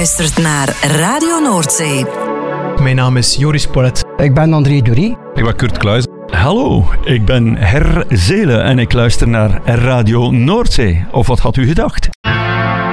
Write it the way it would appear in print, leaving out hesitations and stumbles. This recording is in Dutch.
luistert naar Radio Noordzee. Mijn naam is Joris Polet. Ik ben André Dury. Ik ben Kurt Kluijs. Hallo, ik ben Her Zelen en ik luister naar Radio Noordzee. Of wat had u gedacht?